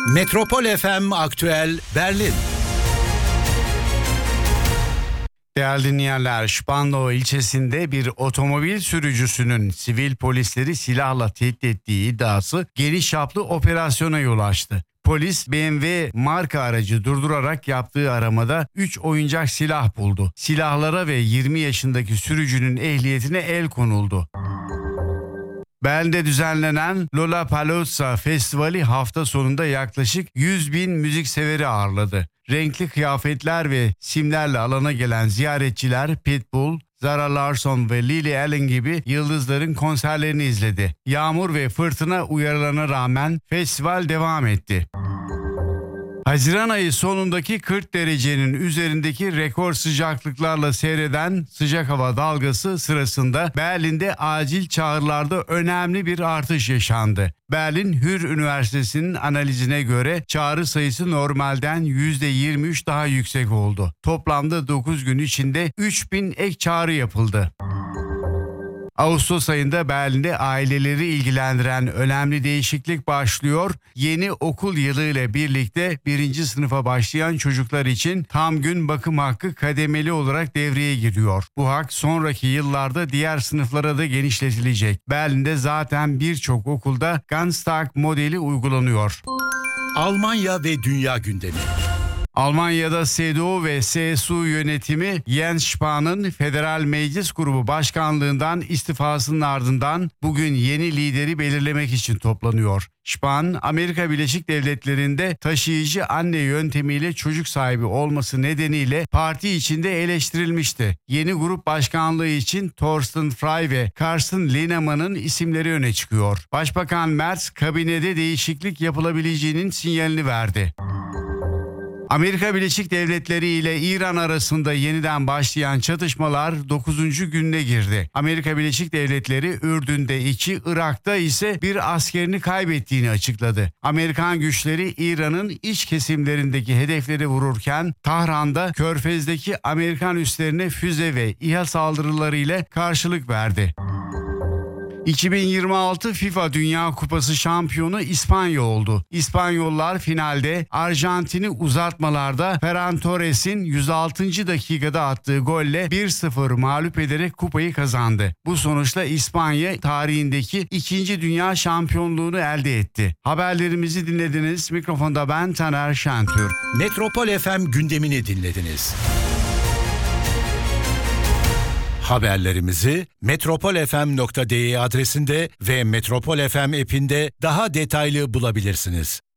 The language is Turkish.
Metropol FM Aktüel Berlin. Değerli dinleyenler, Spandau ilçesinde bir otomobil sürücüsünün sivil polisleri silahla tehdit ettiği iddiası geniş çaplı operasyona yol açtı. Polis BMW marka aracı durdurarak yaptığı aramada 3 oyuncak silah buldu. Silahlara ve 20 yaşındaki sürücünün ehliyetine el konuldu. Berlin'de düzenlenen Lollapalooza Festivali hafta sonunda yaklaşık 100.000 müzikseveri ağırladı. Renkli kıyafetler ve simlerle alana gelen ziyaretçiler Pitbull, Zara Larsson ve Lily Allen gibi yıldızların konserlerini izledi. Yağmur ve fırtına uyarılarına rağmen festival devam etti. Haziran ayı sonundaki 40 derecenin üzerindeki rekor sıcaklıklarla seyreden sıcak hava dalgası sırasında Berlin'de acil çağrılarda önemli bir artış yaşandı. Berlin Hür Üniversitesi'nin analizine göre çağrı sayısı normalden %23 daha yüksek oldu. Toplamda 9 gün içinde 3.000 ek çağrı yapıldı. Ağustos ayında Berlin'de aileleri ilgilendiren önemli değişiklik başlıyor. Yeni okul yılı ile birlikte 1. sınıfa başlayan çocuklar için tam gün bakım hakkı kademeli olarak devreye giriyor. Bu hak sonraki yıllarda diğer sınıflara da genişletilecek. Berlin'de zaten birçok okulda Ganztag modeli uygulanıyor. Almanya ve dünya gündemi. Almanya'da CDU ve CSU yönetimi Jens Spahn'ın Federal Meclis Grubu Başkanlığından istifasının ardından bugün yeni lideri belirlemek için toplanıyor. Spahn, Amerika Birleşik Devletleri'nde taşıyıcı anne yöntemiyle çocuk sahibi olması nedeniyle parti içinde eleştirilmişti. Yeni grup başkanlığı için Thorsten Frey ve Carsten Linnemann'ın isimleri öne çıkıyor. Başbakan Merz, kabinede değişiklik yapılabileceğinin sinyalini verdi. Amerika Birleşik Devletleri ile İran arasında yeniden başlayan çatışmalar 9. gününe girdi. Amerika Birleşik Devletleri Ürdün'de 2, Irak'ta ise bir askerini kaybettiğini açıkladı. Amerikan güçleri İran'ın iç kesimlerindeki hedefleri vururken Tahran'da Körfez'deki Amerikan üslerine füze ve İHA saldırıları ile karşılık verdi. 2026 FIFA Dünya Kupası şampiyonu İspanya oldu. İspanyollar finalde Arjantin'i uzatmalarda Ferran Torres'in 106. dakikada attığı golle 1-0 mağlup ederek kupayı kazandı. Bu sonuçla İspanya tarihindeki 2. dünya şampiyonluğunu elde etti. Haberlerimizi dinlediniz. Mikrofonda ben Taner Şentürk. Metropol FM gündemini dinlediniz. Haberlerimizi metropolfm.de adresinde ve Metropol FM app'inde daha detaylı bulabilirsiniz.